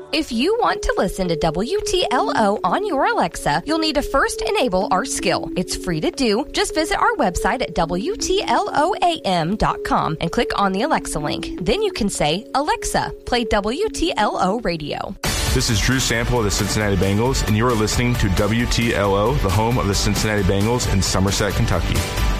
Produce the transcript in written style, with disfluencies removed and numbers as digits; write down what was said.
If you want to listen to WTLO on your Alexa, you'll need to first enable our skill. It's free to do. Just visit our website at WTLOAM.com and click on the Alexa link. Then you can say, Alexa, play WTLO radio. This is Drew Sample of the Cincinnati Bengals, and you are listening to WTLO, the home of the Cincinnati Bengals in Somerset, Kentucky.